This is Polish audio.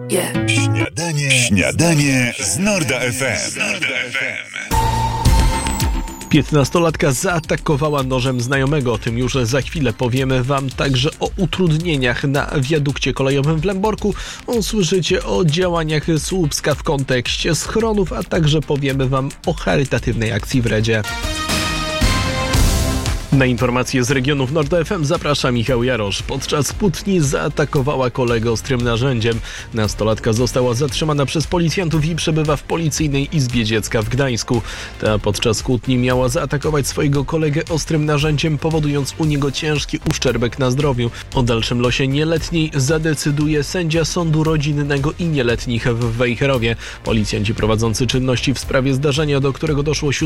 Śniadanie z Norda FM. 15-latka zaatakowała nożem znajomego. O tym już za chwilę powiemy Wam także o utrudnieniach na wiadukcie kolejowym w Lęborku. Usłyszycie o działaniach Słupska w kontekście schronów, a także powiemy Wam o charytatywnej akcji w Redzie. Na informacje z regionów Norda FM zaprasza Michał Jarosz. Podczas kłótni zaatakowała kolegę ostrym narzędziem. Nastolatka została zatrzymana przez policjantów i przebywa w Policyjnej Izbie Dziecka w Gdańsku. Ta podczas kłótni miała zaatakować swojego kolegę ostrym narzędziem, powodując u niego ciężki uszczerbek na zdrowiu. O dalszym losie nieletniej zadecyduje sędzia Sądu Rodzinnego i Nieletnich w Wejherowie. Policjanci prowadzący czynności w sprawie zdarzenia, do którego doszło